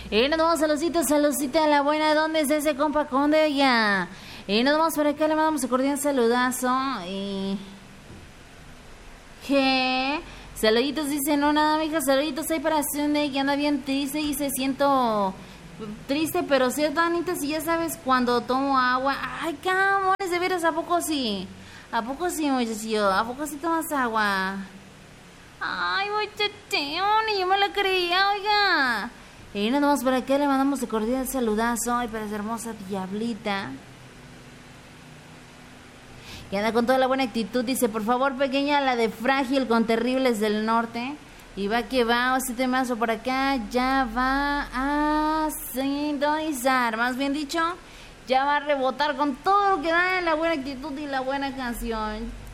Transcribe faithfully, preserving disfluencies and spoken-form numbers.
Y nos vamos, saludcita, saludcita a la buena. ¿Dónde está ese compa Conde? Ya. Y nos vamos por acá, le mandamos un cordial saludazo. Y... ¿Qué? Saluditos, dice, no, nada, mija, saluditos ahí para Sunday, que anda bien triste y se siento triste, pero cierto, Anita, si ya sabes cuando tomo agua. Ay, camones, de veras, ¿a poco sí? ¿A poco sí, muchachillo? ¿A poco sí tomas agua? Ay, muchachón, y yo me la creía, oiga. Y nos vamos por acá, le mandamos de cordial saludazo. Ay, para esa hermosa diablita que anda con toda la buena actitud. Dice, por favor, pequeña, la de Frágil con Terribles del Norte. Y va que va, o este temazo por acá ya va a sintonizar, más bien dicho, ya va a rebotar con todo lo que da la buena actitud y la buena canción.